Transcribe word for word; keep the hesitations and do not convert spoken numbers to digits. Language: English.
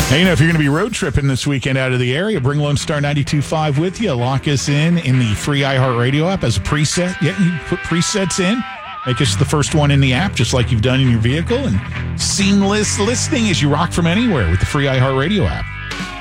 Hey, you know, if you're going to be road tripping this weekend out of the area, bring Lone Star ninety-two point five with you. Lock us in in the free iHeartRadio app as a preset. Yeah, you put presets in. Make us the first one in the app, just like you've done in your vehicle. And seamless listening as you rock from anywhere with the free iHeartRadio app.